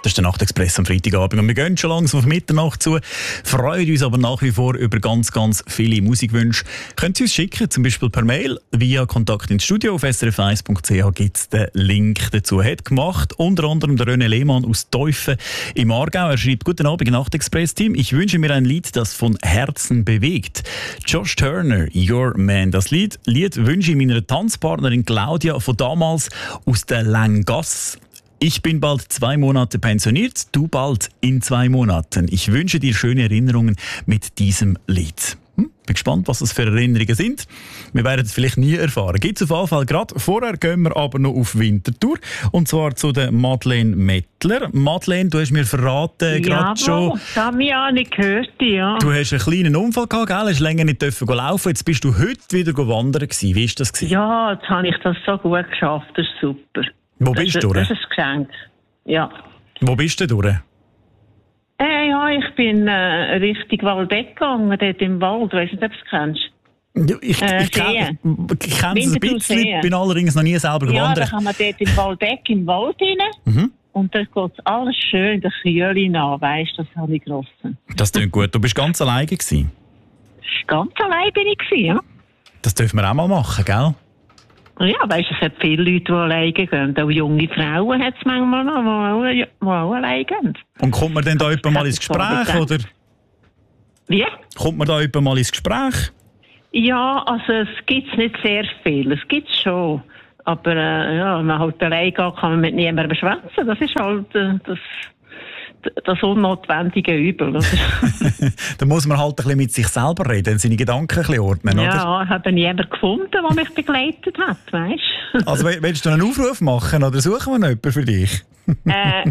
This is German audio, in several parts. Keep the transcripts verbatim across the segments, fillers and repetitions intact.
Das ist der Nachtexpress am Freitagabend. Und wir gehen schon langsam auf Mitternacht zu, freuen uns aber nach wie vor über ganz, ganz viele Musikwünsche. Könnt ihr uns schicken, zum Beispiel per Mail, via Kontakt ins Studio. Auf s r f eins punkt c h gibt es den Link dazu. Hat gemacht unter anderem der René Lehmann aus Teufen im Aargau. Er schreibt: Guten Abend, Nachtexpress-Team. Ich wünsche mir ein Lied, das von Herzen bewegt. Josh Turner, Your Man. Das Lied, Lied wünsche ich meiner Tanzpartnerin Claudia von damals aus der Langasse. Ich bin bald zwei Monate pensioniert, du bald in zwei Monaten. Ich wünsche dir schöne Erinnerungen mit diesem Lied. Hm? Bin gespannt, was das für Erinnerungen sind. Wir werden es vielleicht nie erfahren. Gibt es auf jeden Fall gerade. Vorher gehen wir aber noch auf Winterthur. Und zwar zu der Madeleine Mettler. Madeleine, du hast mir verraten, gerade schon... Ja, das habe ich auch nicht gehört, ja. Du hast einen kleinen Unfall gehabt, gell? Hast länger nicht dürfen laufen. Jetzt bist du heute wieder wandern gewesen. Wie war das gewesen? Ja, jetzt habe ich das so gut geschafft. Das ist super. Wo bist das, du durch? Das ist ein Geschenk. Ja. Wo bist du durch? Äh, ja, ich bin äh, Richtung Waldeck gegangen, dort im Wald. Weiss nicht, ob du es kennst. Ja, ich äh, ich kenne es ein bisschen, bin allerdings noch nie selber gewandert. Ja, da kann man dort im Waldeck im Wald rein. Mhm. Und dort geht es alles schön der Kühle nach, weisst du, das habe ich genossen. Das klingt gut. Du bist ganz alleine gewesen? Ganz allein bin ich gewesen, ja. Das dürfen wir auch mal machen, gell? Ja, weisst du, es hat viele Leute, die alleine gehen. Auch junge Frauen hat es manchmal noch, die auch, die auch alleine gehen. Und kommt man denn da jemand mal ins Gespräch, oder? Wie? Kommt man da jemand mal ins Gespräch? Ja, also es gibt nicht sehr viel. Es gibt schon. Aber äh, ja, wenn man halt alleine geht, kann man mit niemandem schwätzen. Das ist halt äh, das, das unnotwendige Übel. Da muss man halt ein bisschen mit sich selber reden, seine Gedanken ein bisschen ordnen, oder? Ja, ich habe niemanden gefunden, der mich begleitet hat, weißt du? Also willst du einen Aufruf machen oder suchen wir noch jemanden für dich? äh,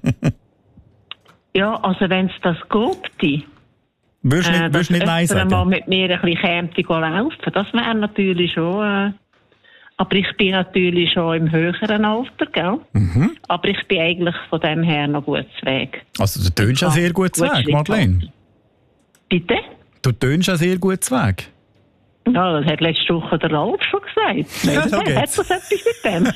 ja, also wenn es das gibt, würdest du nicht, äh, würdest nicht Nein sagen? mal mit mir ein bisschen kämte laufen, das wäre natürlich schon... Äh, aber ich bin natürlich schon im höheren Alter, gell? Mhm. Aber ich bin eigentlich von dem her noch gut zu Weg. Also du tönst ja sehr gut zu Weg, Madeleine. Bitte? Du tönst ja sehr gut zu Weg. Ja, das hat letzte Woche der Ralf schon gesagt. Ja, so hat das etwas mit dem?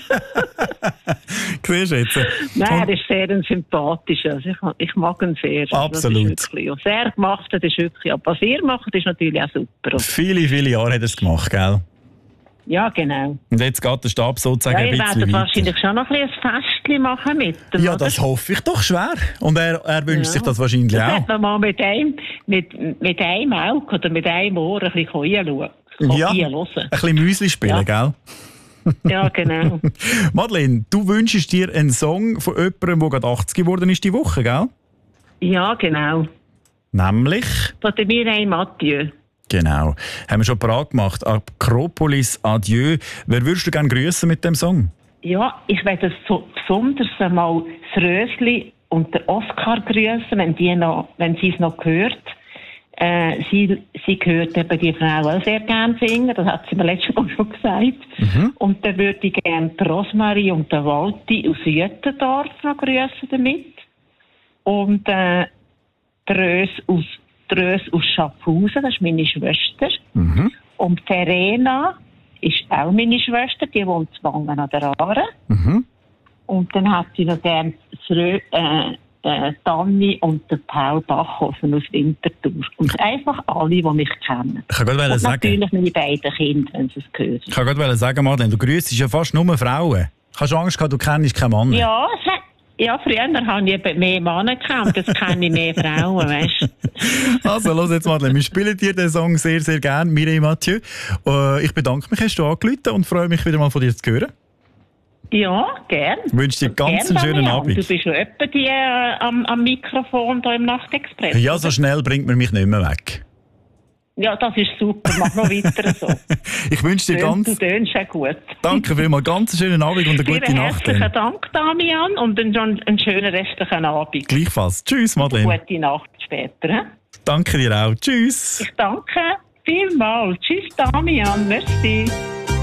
Siehst du jetzt? Nein, er ist sehr sympathisch. Also ich, ich mag ihn sehr. Absolut. Das ist wirklich, was er gemacht hat, ist wirklich... Aber was er macht, ist natürlich auch super. Viele, viele Jahre hat er es gemacht, gell? Ja, genau. Und jetzt geht der Stab sozusagen ja, ein bisschen weiter. Wir werden wahrscheinlich schon noch ein, ein Festchen machen mit ihm, Ja, oder? Das hoffe ich doch schwer. Und er, er wünscht ja. sich das wahrscheinlich das auch. Das man mal mit einem, mit, mit einem Auge oder mit einem Ohr ein bisschen hinschauen. Ja, ein bisschen Müsli spielen, ja. gell? Ja, genau. Madeleine, du wünschst dir einen Song von jemandem, der gerade achtzig geworden ist, die Woche, gell? Ja, genau. Nämlich? Von der Mireille Mathieu. Genau. Haben wir schon parat gemacht. Akropolis Adieu. Wer würdest du gerne grüßen mit dem Song? Ja, ich werde so besonders einmal das Rösli und der Oscar grüßen, wenn, die noch, wenn sie es noch hört. Äh, sie, sie hört eben die Frau auch sehr gerne singen, das hat sie mir letztes Mal schon gesagt. Mhm. Und dann würde ich gerne die Rosmarie und den Walti aus Jüttendorf noch grüßen damit. Und äh, die Rös aus Rös aus Schaffhausen, das ist meine Schwester. Mhm. Und Verena ist auch meine Schwester, die wohnt in Wangen an der Aare. Mhm. Und dann hat sie noch gerne Rö, äh, äh, Tanni und den Paul Bachhofen aus Winterthur. Und einfach alle, die mich kennen. Ich kann gerade und sagen, natürlich meine beiden Kinder, wenn sie es hören. Ich kann gerade sagen, Madeleine, du grüßt ja fast nur Frauen. Hast du Angst gehabt, du kennst keinen Mann? Ja, es hat Ja, früher habe ich eben mehr Männer gekannt, jetzt kenne ich mehr Frauen, weißt du. Also, los jetzt, Madeleine, wir spielen dir den Song sehr, sehr gerne, Mireille Mathieu. Uh, ich bedanke mich, hast du angerufen und freue mich wieder mal von dir zu hören. Ja, gern. Ich wünsche dir ganz einen schönen Abend. Du bist schon öppe die, äh, am, am Mikrofon hier im Nachtexpress. Ja, so schnell bringt man mich nicht mehr weg. Ja, das ist super. Mach noch weiter so. Ich wünsche dir ganz... Du tönst ja gut. Danke vielmals. Ganz einen schönen Abend und eine gute Vielen Nacht. Herzlichen Dank, Damian, und einen, einen schönen restlichen Abend. Gleichfalls. Tschüss, Madeleine. Eine gute Nacht später. He? Danke dir auch. Tschüss. Ich danke vielmals. Tschüss, Damian. Merci.